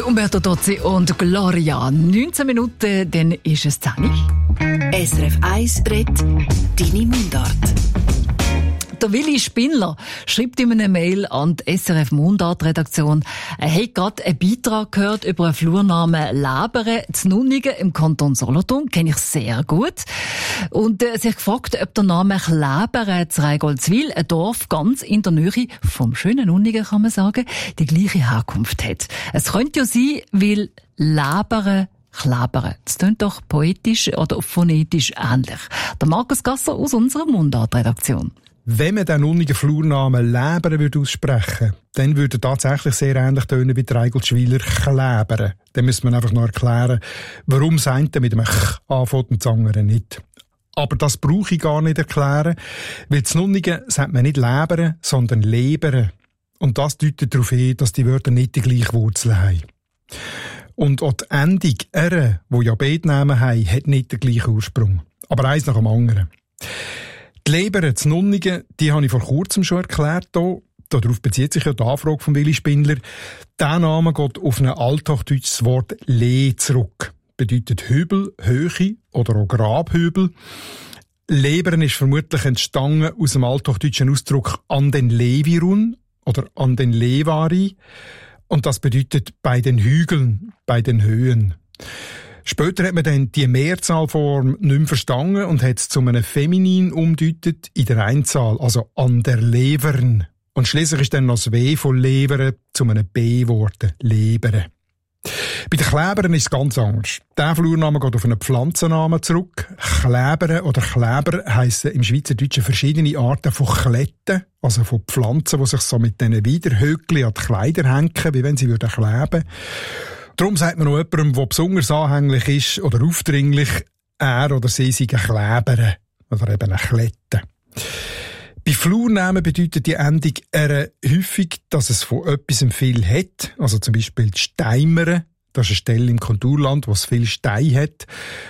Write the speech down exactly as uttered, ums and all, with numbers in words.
Der Umberto Tozzi und Gloria. neunzehn Minuten, dann ist es zehn. S R F eins redet deine Mundart. Der Willi Spindler schreibt in einer Mail an die S R F Mundart-Redaktion, er hat gerade einen Beitrag gehört über einen Flurnamen Läberen zu Nunningen im Kanton Solothurn. Kenne ich sehr gut. Und er äh, sich gefragt, ob der Name Läberen zu Reigoldswil, ein Dorf ganz in der Nähe vom schönen Nunningen, kann man sagen, die gleiche Herkunft hat. Es könnte ja sein, weil Läberen Klebern. Das klingt doch poetisch oder phonetisch ähnlich. Der Markus Gasser aus unserer Mundart-Redaktion. Wenn man den nunnigen Flurnamen Läberen würde aussprechen, dann würde er tatsächlich sehr ähnlich tönen wie die Reigoldswiler Klebern. Dann müsste man einfach noch erklären, warum das eine mit einem Ch anfängt und das andere nicht. Aber das brauche ich gar nicht erklären, weil zu Nunningen sagt man nicht Läberen, sondern Leberen. Und das deutet darauf hin, dass die Wörter nicht die gleiche Wurzel haben. Und auch die Endung «ere», die ja beide Namen haben, hat nicht den gleichen Ursprung. Aber eins nach dem anderen. Die Leberen zu Nunningen, die habe ich vor kurzem schon erklärt. Hier. Darauf bezieht sich ja die Anfrage von Willi Spindler. Der Name geht auf ein althochdeutsches Wort «le» zurück. Bedeutet Hübel, Höhe oder auch Grabhübel. Leberen ist vermutlich entstanden aus dem althochdeutschen Ausdruck «an den Levirun» oder «an den Levari». Und das bedeutet «bei den Hügeln», «bei den Höhen». Später hat man dann die Mehrzahlform nicht mehr verstanden und hat es zu einem Feminin umdeutet in der Einzahl, also «an der Levern». Und schliesslich ist dann noch das W von Leveren zu einem B geworden, Leberen. Bei den Klebern ist es ganz anders. Der Flurname geht auf einen Pflanzennamen zurück. Klebern oder Kleber heissen im Schweizerdeutschen verschiedene Arten von Kletten, also von Pflanzen, die sich so mit diesen Widerhöckchen an die Kleider hängen, wie wenn sie würden kleben. Darum sagt man noch jemandem, der besonders anhänglich ist oder aufdringlich, er oder sie sei ein Kleber oder eben ein Klette. Bei Flurnamen bedeutet die Endung «ere» häufig, dass es von etwas viel hat, also zum Beispiel die Steimere, das ist eine Stelle im Konturland, wo es viel Stein hat.